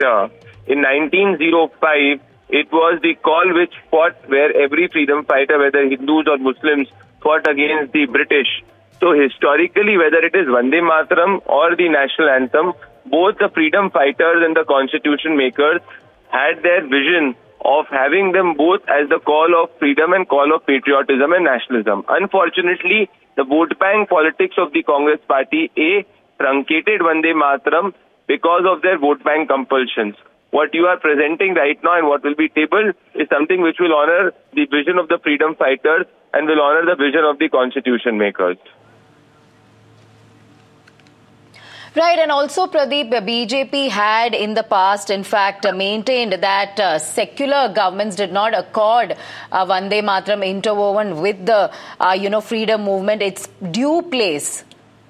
In 1905, it was the call which fought where every freedom fighter, whether Hindus or Muslims, fought against the British. So historically, whether it is Vande Mataram or the national anthem, both the freedom fighters and the constitution makers had their vision of having them both as the call of freedom and call of patriotism and nationalism. Unfortunately, the vote bank politics of the Congress party, truncated Vande Mataram because of their vote bank compulsions. What you are presenting right now and what will be tabled is something which will honor the vision of the freedom fighters and will honor the vision of the constitution makers. Right, and also Pradeep, BJP had in the past, in fact, maintained that secular governments did not accord Vande Mataram interwoven with the, freedom movement its due place.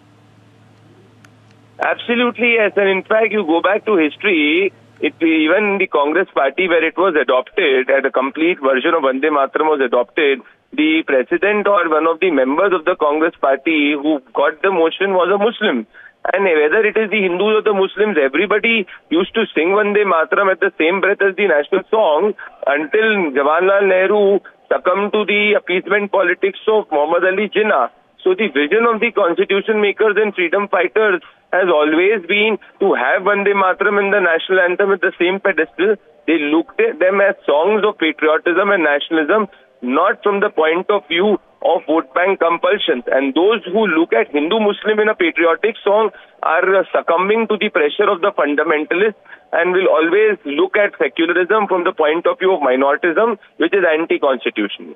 Absolutely, yes. And in fact, you go back to history, even the Congress party where it was adopted, and a complete version of Vande Mataram was adopted, the president or one of the members of the Congress party who got the motion was a Muslim. And whether it is the Hindus or the Muslims, everybody used to sing Vande Mataram at the same breath as the national song until Jawaharlal Nehru succumbed to the appeasement politics of Muhammad Ali Jinnah. So the vision of the constitution makers and freedom fighters has always been to have Vande Mataram and the national anthem at the same pedestal. They looked at them as songs of patriotism and nationalism, not from the point of view of vote bank compulsions. And those who look at Hindu-Muslim in a patriotic song are succumbing to the pressure of the fundamentalists and will always look at secularism from the point of view of minoritism, which is anti-constitutional.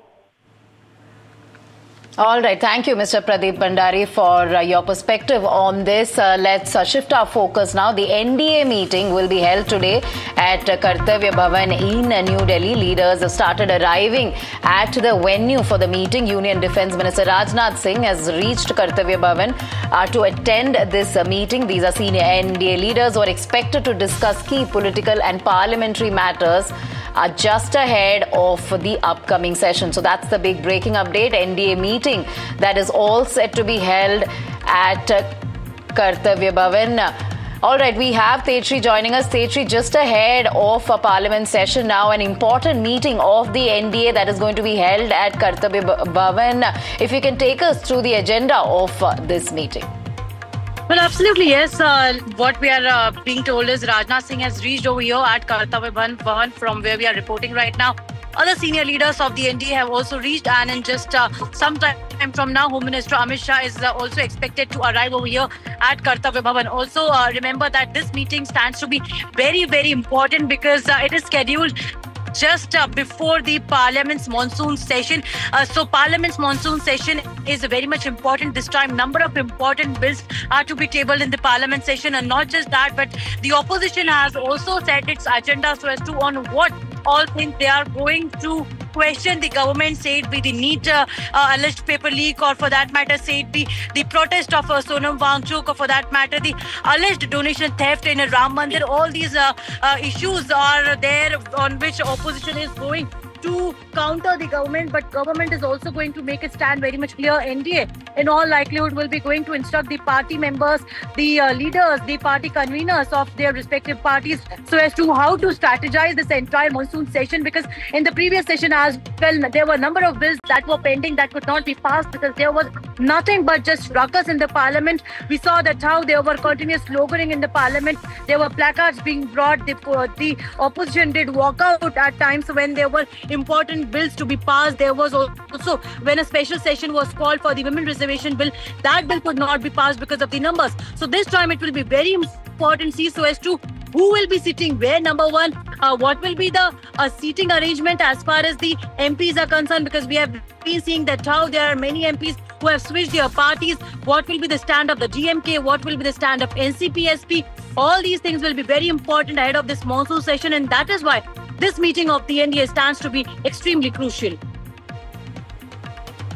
All right. Thank you, Mr. Pradeep Bhandari, for your perspective on this. Let's shift our focus now. The NDA meeting will be held today at Kartavya Bhavan in New Delhi. Leaders have started arriving at the venue for the meeting. Union Defence Minister Rajnath Singh has reached Kartavya Bhavan to attend this meeting. These are senior NDA leaders who are expected to discuss key political and parliamentary matters just ahead of the upcoming session. So that's the big breaking update. NDA meeting that is all set to be held at Kartavya Bhavan. All right, we have Tetri joining us. Tetri, just ahead of a parliament session now, an important meeting of the NDA that is going to be held at Kartavya Bhavan. If you can take us through the agenda of this meeting. Well, absolutely, yes. What we are being told is Rajnath Singh has reached over here at Kartavya Bhavan from where we are reporting right now. Other senior leaders of the NDA have also reached, and in just some time from now, Home Minister Amit Shah is also expected to arrive over here at Kartavya Bhavan. Also, remember that this meeting stands to be very, very important because it is scheduled just before the Parliament's monsoon session. So Parliament's monsoon session is very much important this time. Number of important bills are to be tabled in the Parliament session, and not just that, but the opposition has also set its agenda so as to on what all things they are going to question the government, say it be the NEET alleged paper leak, or for that matter, say it be the protest of Sonam Wangchuk, or for that matter, the alleged donation theft in a Ram Mandir. All these issues are there on which opposition is going to counter the government, but government is also going to make it stand very much clear. NDA, in all likelihood, will be going to instruct the party members, the leaders, the party conveners of their respective parties, so as to how to strategize this entire monsoon session. Because in the previous session as well, there were a number of bills that were pending that could not be passed because there was nothing but just ruckus in the parliament. We saw that how there were continuous sloganing in the parliament. There were placards being brought. The opposition did walk out at times when there were important bills to be passed. There was also when a special session was called for the women reservation bill, that bill could not be passed because of the numbers. So this time it will be very important, see, so as to who will be sitting where, number one, what will be the seating arrangement as far as the MPs are concerned, because we have been seeing that how there are many MPs who have switched their parties. What will be the stand of the DMK? What will be the stand of NCP-SP? All these things will be very important ahead of this monsoon session, and that is why this meeting of the NDA stands to be extremely crucial.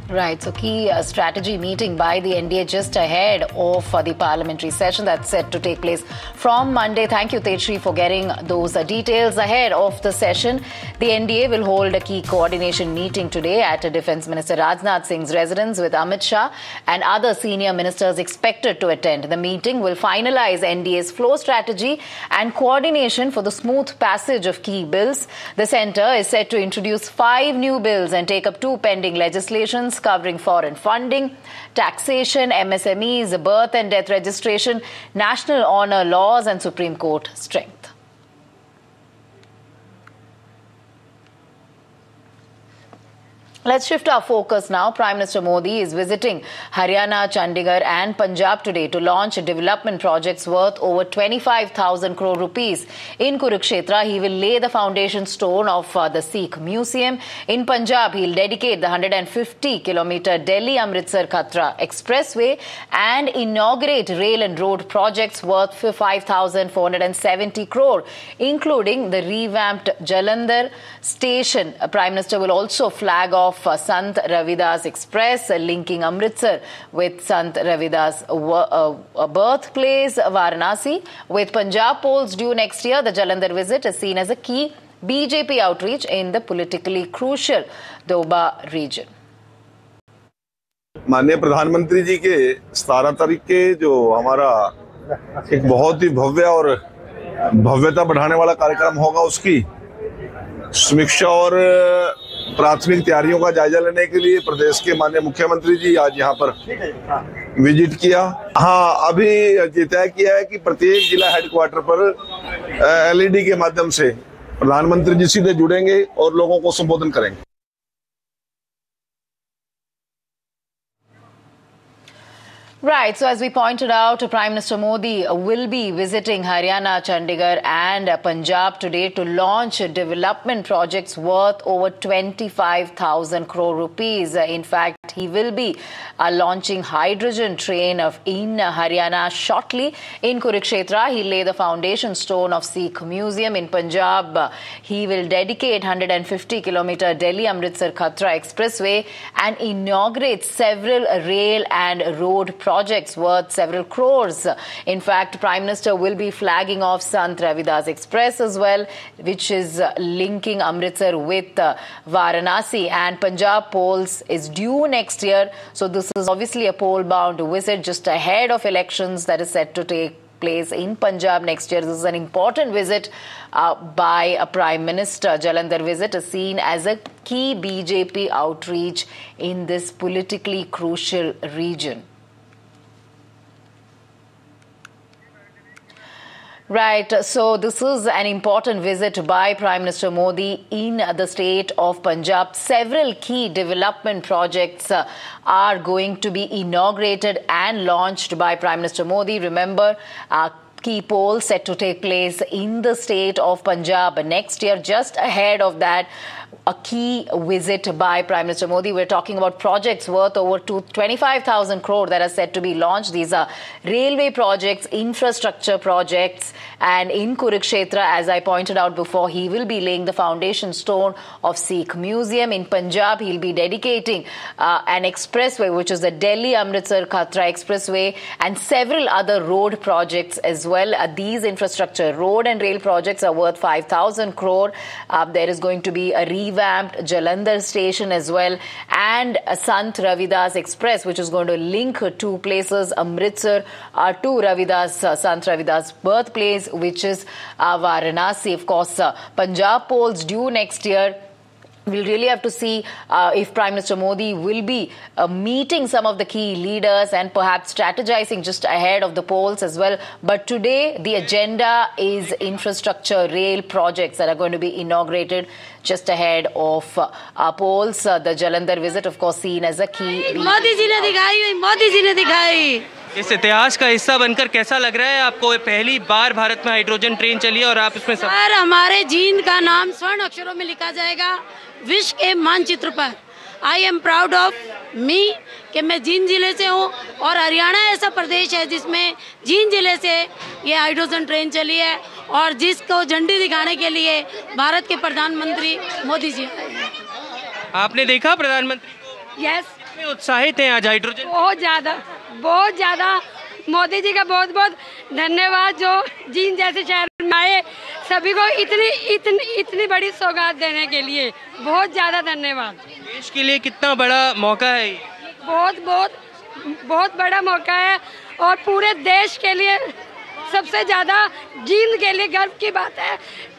Right, so key strategy meeting by the NDA just ahead of the parliamentary session that's set to take place from Monday. Thank you, Tejshri, for getting those details ahead of the session. The NDA will hold a key coordination meeting today at Defence Minister Rajnath Singh's residence with Amit Shah and other senior ministers expected to attend. The meeting will finalize NDA's flow strategy and coordination for the smooth passage of key bills. The centre is set to introduce 5 new bills and take up 2 pending legislations covering foreign funding, taxation, MSMEs, birth and death registration, national honour laws and Supreme Court strength. Let's shift our focus now. Prime Minister Modi is visiting Haryana, Chandigarh and Punjab today to launch development projects worth over 25,000 crore rupees. In Kurukshetra, he will lay the foundation stone of the Sikh Museum. In Punjab, he'll dedicate the 150-kilometre Delhi-Amritsar Khatra Expressway and inaugurate rail and road projects worth 5,470 crore, including the revamped Jalandhar station. Prime Minister will also flag off Sant Ravidas Express linking Amritsar with Sant Ravidas birthplace Varanasi. With Punjab polls due next year, the Jalandhar visit is seen as a key BJP outreach in the politically crucial Doaba region. माननीय प्रधानमंत्री जी के 17 तारीख के जो हमारा एक बहुत ही भव्य और भव्यता बढ़ाने वाला कार्यक्रम होगा, उसकी समीक्षा और प्राथमिक तैयारियों का जायजा लेने के लिए प्रदेश के माननीय मुख्यमंत्री जी आज यहाँ पर विजिट किया। हाँ, अभी ये तय किया है कि प्रत्येक जिला हेडक्वार्टर पर LED के माध्यम से प्रधानमंत्री जी सीधे जुड़ेंगे और लोगों को संबोधन करेंगे। Right, so as we pointed out, Prime Minister Modi will be visiting Haryana, Chandigarh and Punjab today to launch development projects worth over 25,000 crore rupees. In fact, he will be launching hydrogen train in Haryana shortly. In Kurukshetra, he'll lay the foundation stone of Sikh Museum. In Punjab, he will dedicate 150-kilometre Delhi-Amritsar Khatra Expressway and inaugurate several rail and road projects worth several crores. In fact, Prime Minister will be flagging off Sant Ravidas Express as well, which is linking Amritsar with Varanasi, and Punjab polls is due next year. So this is obviously a poll-bound visit just ahead of elections that is set to take place in Punjab next year. This is an important visit by a Prime Minister. Jalandhar visit is seen as a key BJP outreach in this politically crucial region. Right, so this is an important visit by Prime Minister Modi in the state of Punjab. Several key development projects are going to be inaugurated and launched by Prime Minister Modi. Remember, key polls set to take place in the state of Punjab next year. Just ahead of that, a key visit by Prime Minister Modi. We're talking about projects worth over 25,000 crore that are set to be launched. These are railway projects, infrastructure projects, and in Kurukshetra, as I pointed out before, he will be laying the foundation stone of Sikh Museum. In Punjab, he'll be dedicating an expressway, which is the Delhi-Amritsar Khatra Expressway, and several other road projects as well. These infrastructure, road and rail projects are worth 5,000 crore. There is going to be a revamped Jalandhar station as well, and a Sant Ravidas Express, which is going to link 2 places, Amritsar to Ravidas, Sant Ravidas birthplace, which is Varanasi. Of course, Punjab polls due next year. We'll really have to see if Prime Minister Modi will be meeting some of the key leaders and perhaps strategizing just ahead of the polls as well. But today, the agenda is infrastructure, rail projects that are going to be inaugurated just ahead of polls. The Jalandhar visit, of course, seen as a key. Modi ji ने दिखाई। इस इतिहास का हिस्सा बनकर कैसा लग रहा है आपको? पहली बार भारत में हाइड्रोजन ट्रेन चली है और आप इसमें सर, हमारे जींद का नाम स्वर्ण अक्षरों में लिखा जाएगा विश्व के मानचित्र पर। I am proud of me कि मैं जींद जिले से हूँ और हरियाणा ऐसा प्रदेश है जिसमें जींद जिले से ये हाइड्रोजन ट्रेन चली है और जिसको झंडी दिखाने के लिए भारत के प्रधानमंत्री मोदी जी आए हैं। आपने देखा प्रधानमंत्री को? यस, में उत्साहित हैं आज हाइड्रोजन? बहुत ज़्यादा। मोदी जी का बहुत बहुत धन्यवाद जो जींद जैसे शहर में आए, सभी को इतनी बड़ी सौगात देने के लिए बहुत ज़्यादा धन्यवाद। देश के लिए कितना बड़ा मौका है ये? बहुत बड़ा मौका है और पूरे देश के लिए सबसे ज़्यादा जींद के लिए गर्व की बात है।